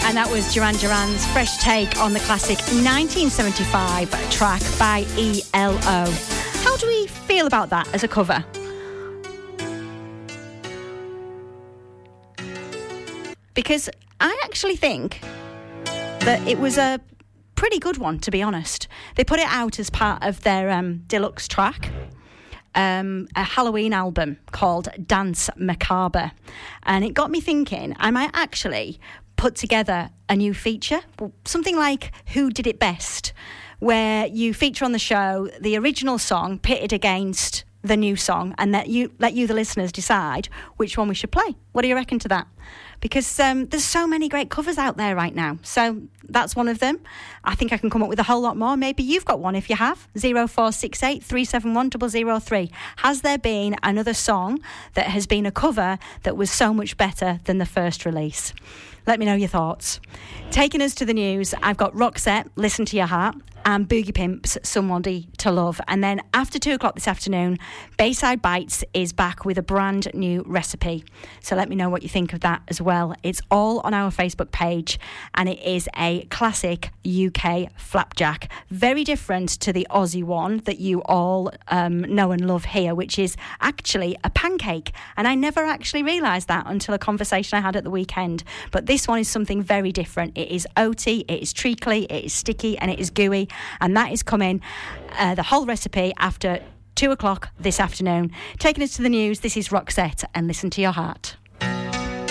And that was Duran Duran's fresh take on the classic 1975 track by ELO. How do we feel about that as a cover? Because I actually think that it was a pretty good one, to be honest. They put it out as part of their deluxe track. A Halloween album called Dance Macabre, and it got me thinking I might actually put together a new feature, something like Who Did It Best, where you feature on the show the original song pitted against the new song, and that you let the listeners decide which one we should play. What do you reckon to that? Because there's so many great covers out there right now. So that's one of them. I think I can come up with a whole lot more. Maybe you've got one if you have. 0468 371 003. Has there been another song that has been a cover that was so much better than the first release? Let me know your thoughts. Taking us to the news, I've got Roxette, Listen to Your Heart, and Boogie Pimps, Somebody to Love. And then after 2 o'clock this afternoon, Bayside Bites is back with a brand new recipe. So let me know what you think of that as well. It's all on our Facebook page, and it is a classic UK flapjack. Very different to the Aussie one that you all know and love here, which is actually a pancake. And I never actually realised that until a conversation I had at the weekend. But this one is something very different. It is oaty, it is treacly, it is sticky, and it is gooey. And that is coming, the whole recipe, after 2 o'clock this afternoon. Taking us to the news, this is Roxette and Listen to Your Heart.